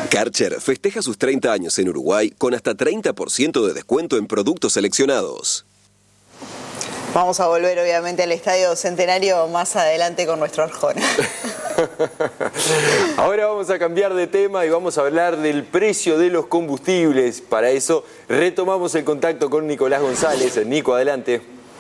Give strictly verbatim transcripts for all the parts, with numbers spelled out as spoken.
Karcher festeja sus treinta años en Uruguay con hasta treinta por ciento de descuento en productos seleccionados. Vamos a volver obviamente al Estadio Centenario más adelante con nuestro Arjona. Ahora vamos a cambiar de tema y vamos a hablar del precio de los combustibles. Para eso retomamos el contacto con Nicolás González. Nico, adelante.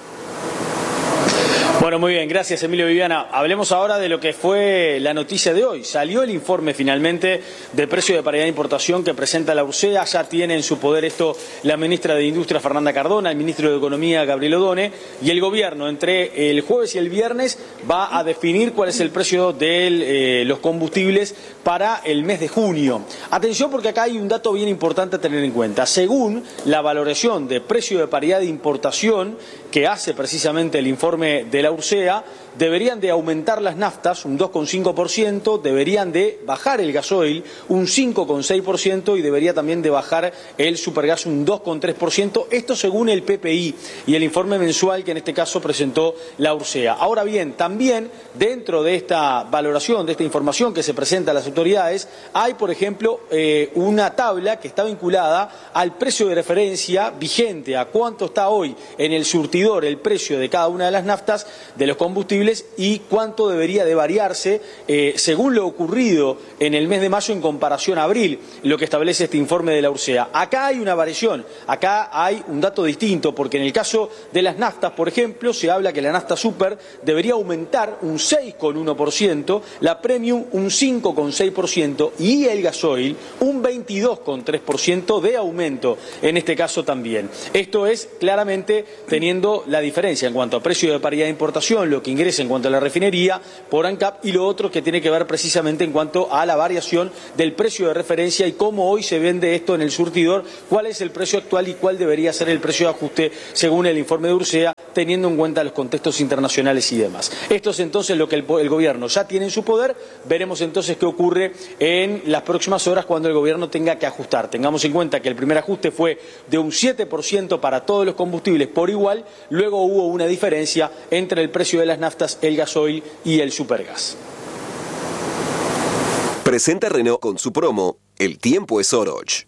Bueno, muy bien, gracias Emilio Viviana. Hablemos ahora de lo que fue la noticia de hoy. Salió el informe finalmente del precio de paridad de importación que presenta la URSEA. Ya tiene en su poder esto la ministra de Industria, Fernanda Cardona, el ministro de Economía, Gabriel Odone, y el gobierno entre el jueves y el viernes va a definir cuál es el precio de eh, los combustibles para el mes de junio. Atención porque acá hay un dato bien importante a tener en cuenta. Según la valoración de precio de paridad de importación que hace precisamente el informe de la URSEA, deberían de aumentar las naftas un dos coma cinco por ciento, deberían de bajar el gasoil un cinco coma seis por ciento y debería también de bajar el supergas un dos coma tres por ciento, esto según el P P I y el informe mensual que en este caso presentó la URSEA. Ahora bien, también dentro de esta valoración, de esta información que se presenta a las autoridades, hay por ejemplo eh, una tabla que está vinculada al precio de referencia vigente, a cuánto está hoy en el surtidor el precio de cada una de las naftas, de los combustibles, y cuánto debería de variarse eh, según lo ocurrido en el mes de mayo en comparación a abril, lo que establece este informe de la URSEA. Acá hay una variación, acá hay un dato distinto, porque en el caso de las naftas, por ejemplo, se habla que la nafta super debería aumentar un seis coma uno por ciento, la premium un cinco coma seis por ciento y el gasoil un veintidós coma tres por ciento de aumento en este caso también. Esto es claramente teniendo la diferencia en cuanto a precio de paridad de importación, lo que ingresa en cuanto a la refinería por ANCAP, y lo otro que tiene que ver precisamente en cuanto a la variación del precio de referencia y cómo hoy se vende esto en el surtidor, cuál es el precio actual y cuál debería ser el precio de ajuste según el informe de URSEA, teniendo en cuenta los contextos internacionales y demás. Esto es entonces lo que el, el gobierno ya tiene en su poder. Veremos entonces qué ocurre en las próximas horas cuando el gobierno tenga que ajustar. Tengamos en cuenta que el primer ajuste fue de un siete por ciento para todos los combustibles por igual, luego hubo una diferencia entre el precio de las naftas, el gasoil y el supergas. Presenta Renault con su promo El tiempo es Oroch.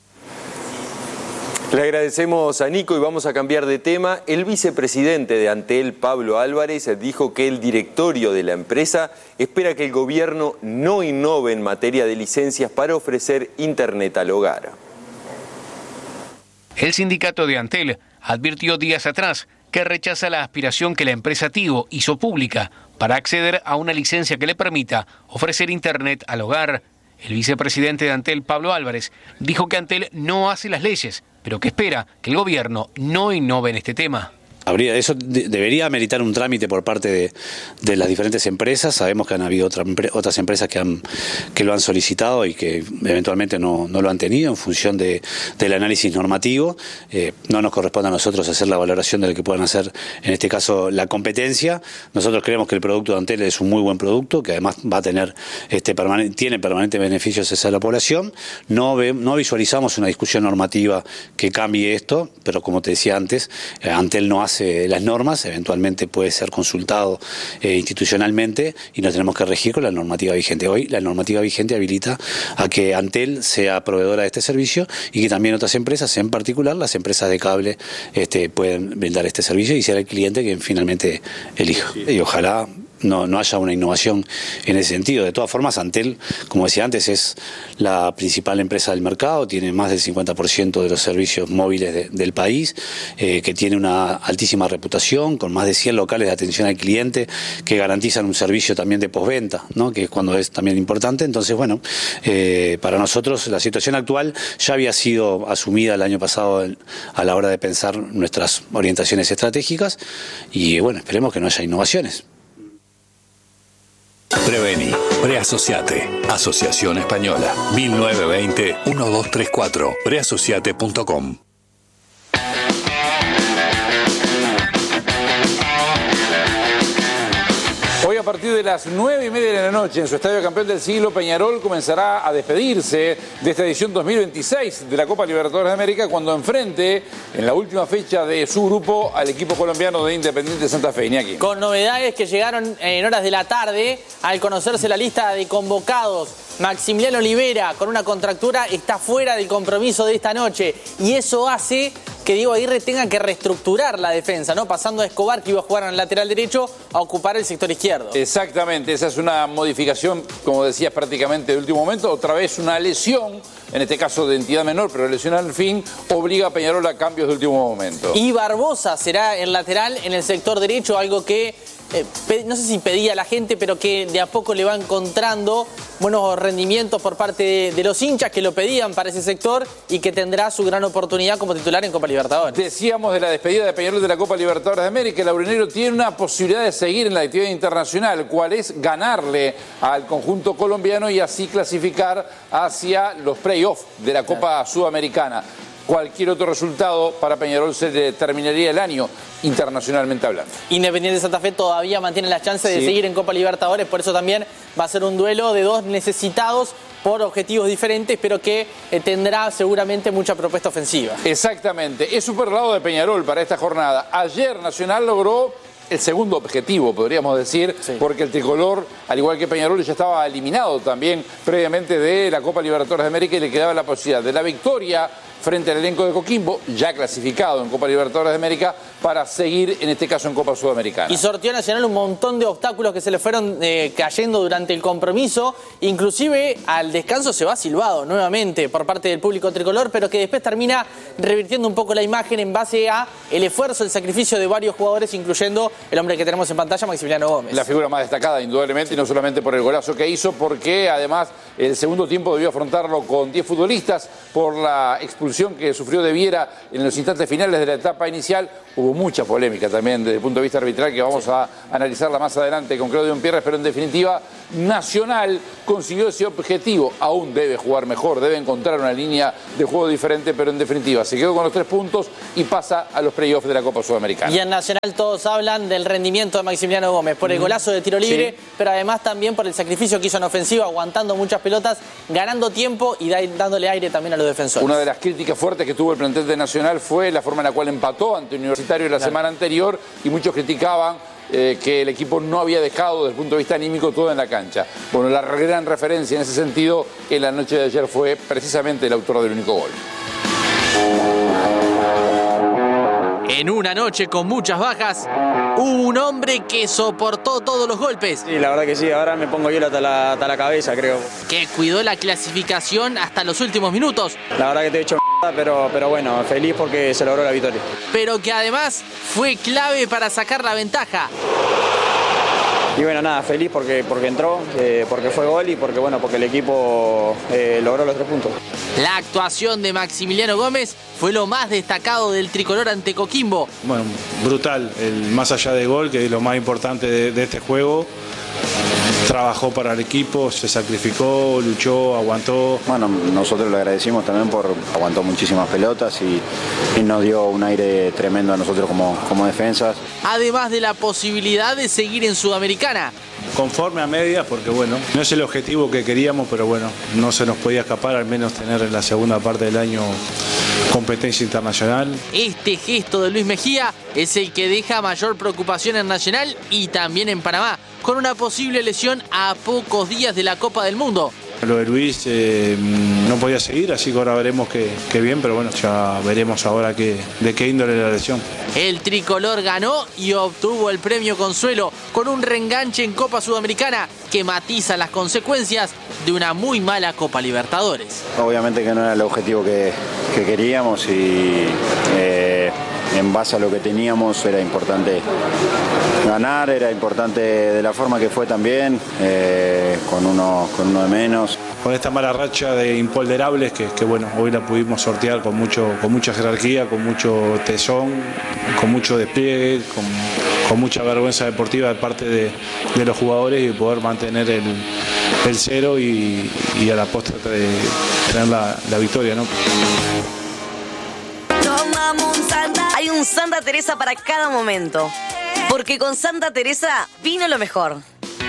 Le agradecemos a Nico y vamos a cambiar de tema. El vicepresidente de Antel, Pablo Álvarez, dijo que el directorio de la empresa espera que el gobierno no innove en materia de licencias para ofrecer internet al hogar. El sindicato de Antel advirtió días atrás que rechaza la aspiración que la empresa Tigo hizo pública para acceder a una licencia que le permita ofrecer internet al hogar. El vicepresidente de Antel, Pablo Álvarez, dijo que Antel no hace las leyes, pero que espera que el gobierno no innove en este tema. Habría, eso de, debería ameritar un trámite por parte de, de las diferentes empresas. Sabemos que han habido otra, otras empresas que, han, que lo han solicitado y que eventualmente no, no lo han tenido en función de, del análisis normativo. Eh, no nos corresponde a nosotros hacer la valoración de lo que puedan hacer, en este caso, la competencia. Nosotros creemos que el producto de Antel es un muy buen producto, que además va a tener, este, permanente, tiene permanentes beneficios hacia la población. No, ve, no visualizamos una discusión normativa que cambie esto, pero como te decía antes, eh, Antel no hace las normas, eventualmente puede ser consultado eh, institucionalmente y nos tenemos que regir con la normativa vigente. Hoy la normativa vigente habilita a que Antel sea proveedora de este servicio y que también otras empresas, en particular las empresas de cable, este, pueden brindar este servicio y será el cliente quien finalmente elija. Sí. Y ojalá no, no haya una innovación en ese sentido. De todas formas, Antel, como decía antes, es la principal empresa del mercado, tiene más del cincuenta por ciento de los servicios móviles de, del país, eh, que tiene una altísima reputación, con más de cien locales de atención al cliente que garantizan un servicio también de postventa, ¿no? Que es cuando es también importante. Entonces, bueno, eh, para nosotros la situación actual ya había sido asumida el año pasado a la hora de pensar nuestras orientaciones estratégicas y, bueno, esperemos que no haya innovaciones. Preveni, Preasociate, Asociación Española, mil novecientos veinte, doce treinta y cuatro, preasociate punto com. Hoy partir de las nueve y media de la noche en su estadio campeón del siglo, Peñarol comenzará a despedirse de esta edición dos mil veintiséis de la Copa Libertadores de América cuando enfrente en la última fecha de su grupo al equipo colombiano de Independiente Santa Fe. Iñaki. Con novedades que llegaron en horas de la tarde al conocerse la lista de convocados. Maximiliano Olivera, con una contractura, está fuera del compromiso de esta noche y eso hace que Diego Aguirre tenga que reestructurar la defensa, ¿no? Pasando a Escobar, que iba a jugar en el lateral derecho, a ocupar el sector izquierdo. Exactamente, esa es una modificación, como decías, prácticamente de último momento. Otra vez una lesión, en este caso de entidad menor, pero lesión al fin, obliga a Peñarol a cambios de último momento. Y Barbosa será el lateral en el sector derecho, algo que eh, no sé si pedía la gente, pero que de a poco le va encontrando buenos rendimientos por parte de, de los hinchas que lo pedían para ese sector y que tendrá su gran oportunidad como titular en Copa Libertadores. Decíamos de la despedida de Peñarol de la Copa Libertadores de América. El Aurinegro tiene una posibilidad de seguir en la actividad internacional, cual es ganarle al conjunto colombiano y así clasificar hacia los playoffs de la Copa Sudamericana. Cualquier otro resultado para Peñarol se le terminaría el año internacionalmente hablando. Independiente Santa Fe todavía mantiene las chances de sí. seguir en Copa Libertadores, por eso también va a ser un duelo de dos necesitados por objetivos diferentes, pero que eh, tendrá seguramente mucha propuesta ofensiva. Exactamente, es superlado de Peñarol para esta jornada. Ayer Nacional logró el segundo objetivo, podríamos decir, sí. porque el tricolor, al igual que Peñarol, ya estaba eliminado también previamente de la Copa Libertadores de América y le quedaba la posibilidad de la victoria frente al elenco de Coquimbo, ya clasificado en Copa Libertadores de América, para seguir, en este caso, en Copa Sudamericana. Y sorteó Nacional un montón de obstáculos que se le fueron eh, cayendo durante el compromiso, inclusive al descanso se va silbado nuevamente por parte del público tricolor, pero que después termina revirtiendo un poco la imagen en base a el esfuerzo, el sacrificio de varios jugadores, incluyendo el hombre que tenemos en pantalla, Maximiliano Gómez. La figura más destacada, indudablemente, y no solamente por el golazo que hizo, porque además el segundo tiempo debió afrontarlo con diez futbolistas por la expulsión que sufrió de Viera en los instantes finales de la etapa inicial. Hubo mucha polémica también desde el punto de vista arbitral que vamos sí. a analizarla más adelante con Claudio Pierres, pero en definitiva Nacional consiguió ese objetivo. Aún debe jugar mejor, debe encontrar una línea de juego diferente, pero en definitiva se quedó con los tres puntos y pasa a los playoffs de la Copa Sudamericana. Y en Nacional todos hablan del rendimiento de Maximiliano Gómez por el golazo de tiro libre, sí. pero además también por el sacrificio que hizo en ofensiva, aguantando muchas pelotas, ganando tiempo y dándole aire también a los defensores. Una de las críticas fuertes que tuvo el plantel de Nacional fue la forma en la cual empató ante Universitario la claro. semana anterior y muchos criticaban eh, que el equipo no había dejado desde el punto de vista anímico todo en la cancha. Bueno, la gran referencia en ese sentido en la noche de ayer fue precisamente el autor del único gol. En una noche con muchas bajas, hubo un hombre que soportó todos los golpes. Sí, la verdad que sí, ahora me pongo hielo hasta la, hasta la cabeza, creo. Que cuidó la clasificación hasta los últimos minutos. La verdad que te he hecho m***, pero, pero bueno, feliz porque se logró la victoria. Pero que además fue clave para sacar la ventaja. Y bueno, nada, feliz porque, porque entró, eh, porque fue gol y porque, bueno, porque el equipo eh, logró los tres puntos. La actuación de Maximiliano Gómez fue lo más destacado del tricolor ante Coquimbo. Bueno, brutal, el, más allá del gol, que es lo más importante de, de este juego. Trabajó para el equipo, se sacrificó, luchó, aguantó. Bueno, nosotros le agradecimos también por aguantó muchísimas pelotas y, y nos dio un aire tremendo a nosotros como, como defensas. Además de la posibilidad de seguir en Sudamericana. Conforme a medias, porque bueno, no es el objetivo que queríamos, pero bueno, no se nos podía escapar, al menos tener en la segunda parte del año competencia internacional. Este gesto de Luis Mejía es el que deja mayor preocupación en Nacional y también en Panamá, con una posible lesión a pocos días de la Copa del Mundo. Lo de Luis eh, no podía seguir, así que ahora veremos qué, qué bien, pero bueno, ya veremos ahora qué, de qué índole la lesión. El tricolor ganó y obtuvo el premio Consuelo con un reenganche en Copa Sudamericana que matiza las consecuencias de una muy mala Copa Libertadores. Obviamente que no era el objetivo que, que queríamos y eh, en base a lo que teníamos era importante ganar, era importante de la forma que fue también, eh, con, uno, con uno de menos. Con esta mala racha de imponderables que, que bueno, hoy la pudimos sortear con, mucho, con mucha jerarquía, con mucho tesón, con mucho despliegue, con, con mucha vergüenza deportiva de parte de, de los jugadores y poder mantener el, el cero y, y a la postre de tener la, la victoria, ¿no? Hay un Santa Teresa para cada momento, porque con Santa Teresa vino lo mejor.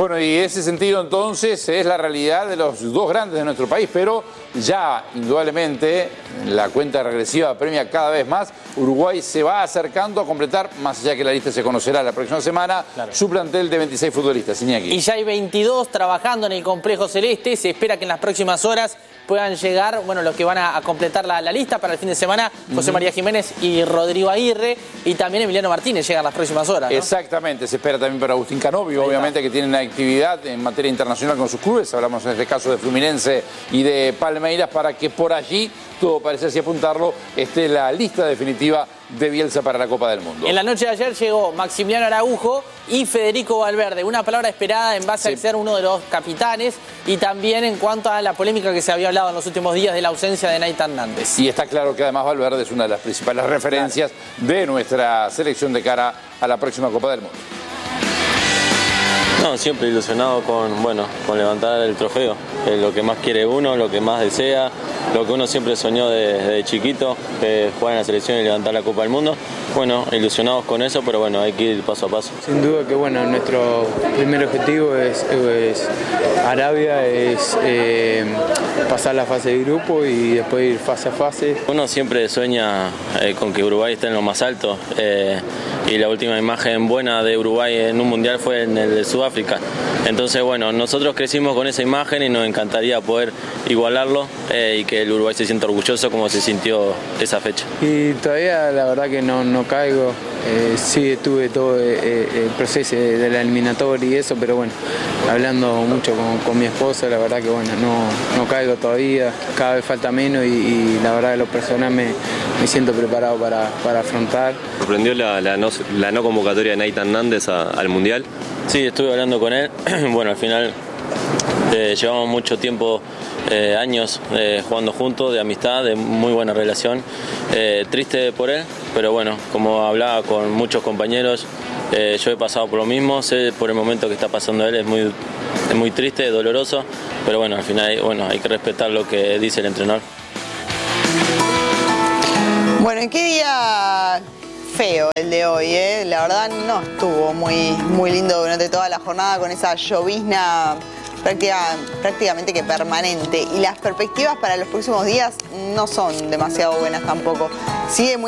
Bueno, y ese sentido entonces es la realidad de los dos grandes de nuestro país, pero ya indudablemente la cuenta regresiva premia cada vez más. Uruguay se va acercando a completar, más allá que la lista se conocerá la próxima semana, claro, su plantel de veintiséis futbolistas. Iñaki. Y ya hay veintidós trabajando en el complejo celeste. Se espera que en las próximas horas puedan llegar, bueno, los que van a, a completar la, la lista para el fin de semana, José uh-huh. María Jiménez y Rodrigo Aguirre, y también Emiliano Martínez llegan las próximas horas, ¿no? Exactamente, se espera también para Agustín Canovio, obviamente, que tienen actividad en materia internacional con sus clubes. Hablamos en este caso de Fluminense y de Palmeiras, para que por allí, todo parece así apuntarlo, esté la lista definitiva de Bielsa para la Copa del Mundo. En la noche de ayer llegó Maximiliano Araujo y Federico Valverde, una palabra esperada en base sí. a ser uno de los capitanes, y también en cuanto a la polémica que se había hablado en los últimos días de la ausencia de Nathan Hernández. Y está claro que además Valverde es una de las principales referencias claro. de nuestra selección de cara a la próxima Copa del Mundo. No, siempre ilusionado con, bueno, con levantar el trofeo, es lo que más quiere uno, lo que más desea, lo que uno siempre soñó desde de chiquito, eh, jugar en la selección y levantar la Copa del Mundo. Bueno, ilusionados con eso, pero bueno, hay que ir paso a paso. Sin duda que bueno, nuestro primer objetivo es, es Arabia, es eh, pasar la fase de grupo y después ir fase a fase. Uno siempre sueña eh, con que Uruguay esté en lo más alto, eh, y la última imagen buena de Uruguay en un mundial fue en el de Sudáfrica. Entonces, bueno, nosotros crecimos con esa imagen y nos encantaría poder igualarlo eh, y que el Uruguay se sienta orgulloso como se sintió esa fecha. Y todavía la verdad que no, no caigo, eh, sí estuve todo eh, el proceso de la eliminatoria y eso, pero bueno, hablando mucho con, con mi esposa, la verdad que bueno, no, no caigo todavía, cada vez falta menos y, y la verdad que lo personal me, me siento preparado para, para afrontar. ¿Sorprendió la, la, no, la no convocatoria de Nathan Hernández a, al Mundial? Sí, estuve hablando con él, bueno, al final eh, llevamos mucho tiempo, eh, años eh, jugando juntos, de amistad, de muy buena relación, eh, triste por él, pero bueno, como hablaba con muchos compañeros, eh, yo he pasado por lo mismo, sé por el momento que está pasando él, es muy, es muy triste, doloroso, pero bueno, al final bueno, hay que respetar lo que dice el entrenador. Bueno, ¿en qué día feo el de hoy, ¿eh? La verdad no estuvo muy, muy lindo durante toda la jornada, con esa llovizna práctica, prácticamente que permanente, y las perspectivas para los próximos días no son demasiado buenas tampoco. Sigue muy